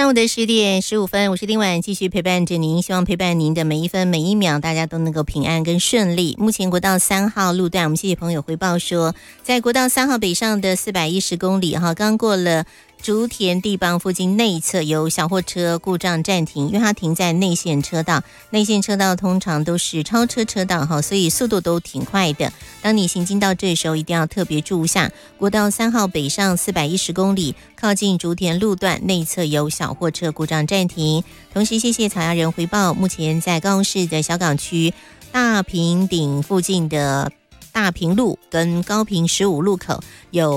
上午的10:15，我是丁婉，继续陪伴着您，希望陪伴您的每一分每一秒，大家都能够平安跟顺利。目前国道3号路段，我们谢谢朋友回报说，在国道3号北上的410公里刚过了竹田地邦附近内侧有小货车故障暂停，因为它停在内线车道，内线车道通常都是超车车道所以速度都挺快的。当你行经到这时候，一定要特别注意下国道3号北上410公里，靠近竹田路段内侧有小货车故障暂停。同时谢谢草芽人回报，目前在高雄市的小港区大坪顶附近的大坪路跟高坪15路口有